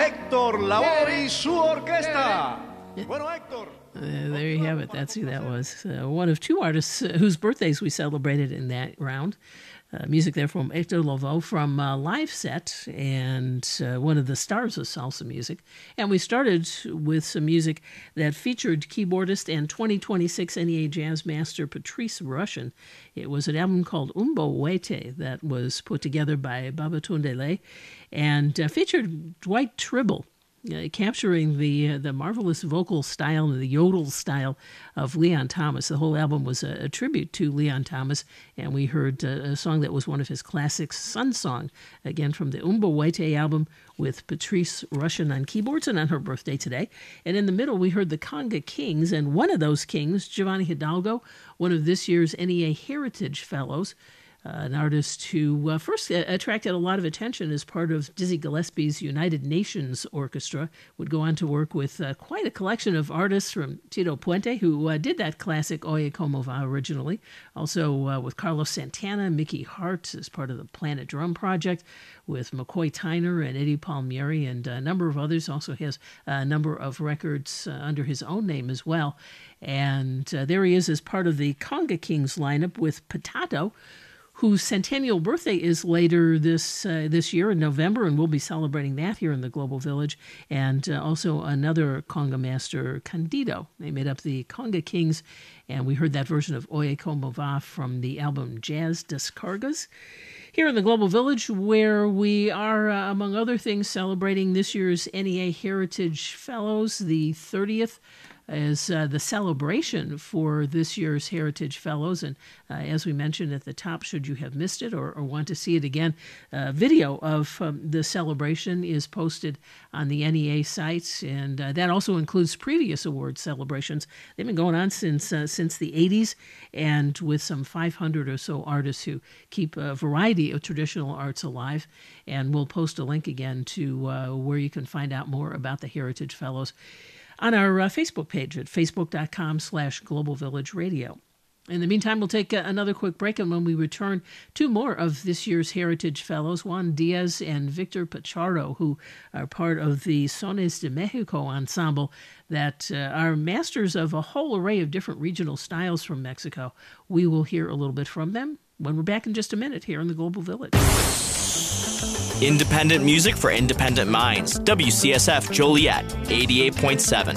Héctor Lavoe y su orquesta. Bueno, Héctor. There you have it. That's who that was. One of two artists whose birthdays we celebrated in that round. Music there from Héctor Lavoe from Live Set, and one of the stars of salsa music. And we started with some music that featured keyboardist and 2026 NEA Jazz Master Patrice Rushen. It was an album called Umbo Wete that was put together by Babatunde Lay and featured Dwight Tribble. Capturing the marvelous vocal style and the yodel style of Leon Thomas. The whole album was a tribute to Leon Thomas, and we heard a song that was one of his classics, Sun Song, again from the Umbo Wete album with Patrice Rushen on keyboards and on her birthday today. And in the middle, we heard the Conga Kings, and one of those kings, Giovanni Hidalgo, one of this year's NEA Heritage Fellows, an artist who first attracted a lot of attention as part of Dizzy Gillespie's United Nations Orchestra, would go on to work with quite a collection of artists from Tito Puente, who did that classic Oye Como Va originally, also with Carlos Santana, Mickey Hart as part of the Planet Drum Project, with McCoy Tyner and Eddie Palmieri and a number of others. Also has a number of records under his own name as well. And there he is as part of the Conga Kings lineup with Potato, whose centennial birthday is later this year in November, and we'll be celebrating that here in the Global Village, and also another conga master, Candido. They made up the Conga Kings, and we heard that version of Oye Como Va from the album Jazz Descargas. Here in the Global Village, where we are, among other things, celebrating this year's NEA Heritage Fellows, the 30th is the celebration for this year's Heritage Fellows. And as we mentioned at the top, should you have missed it or want to see it again, video of the celebration is posted on the NEA sites. And that also includes previous award celebrations. They've been going on since the 80s, and with some 500 or so artists who keep a variety of traditional arts alive. And we'll post a link again to where you can find out more about the Heritage Fellows on our Facebook page at facebook.com/Global Village Radio. In the meantime, we'll take another quick break, and when we return, two more of this year's Heritage Fellows, Juan Diaz and Victor Pacharo, who are part of the Sones de Mexico ensemble that are masters of a whole array of different regional styles from Mexico. We will hear a little bit from them when we're back in just a minute here in the Global Village. Independent music for independent minds. WCSF Joliet, 88.7.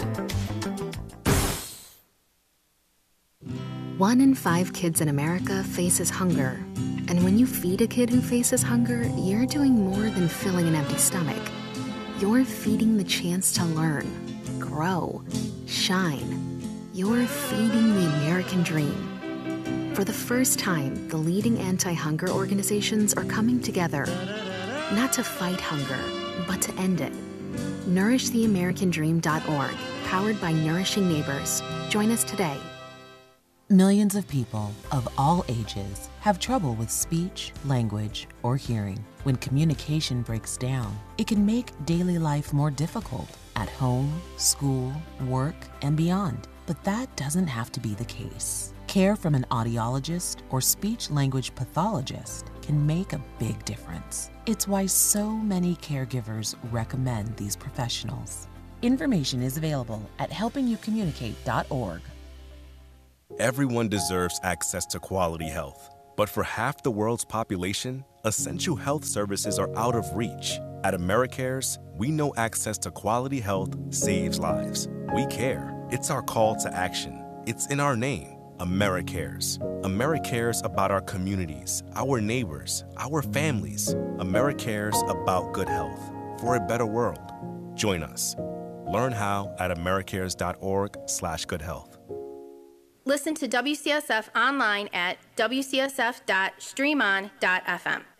1 in 5 kids in America faces hunger. And when you feed a kid who faces hunger, you're doing more than filling an empty stomach. You're feeding the chance to learn, grow, shine. You're feeding the American dream. For the first time, the leading anti-hunger organizations are coming together, not to fight hunger, but to end it. NourishTheAmericanDream.org, powered by Nourishing Neighbors. Join us today. Millions of people of all ages have trouble with speech, language, or hearing. When communication breaks down, it can make daily life more difficult at home, school, work, and beyond. But that doesn't have to be the case. Care from an audiologist or speech-language pathologist can make a big difference. It's why so many caregivers recommend these professionals. Information is available at helpingyoucommunicate.org. Everyone deserves access to quality health. But for half the world's population, essential health services are out of reach. At AmeriCares, we know access to quality health saves lives. We care. It's our call to action. It's in our name. AmeriCares. AmeriCares about our communities, our neighbors, our families. AmeriCares about good health for a better world. Join us. Learn how at americares.org/goodhealth. Listen to WCSF online at wcsf.streamon.fm.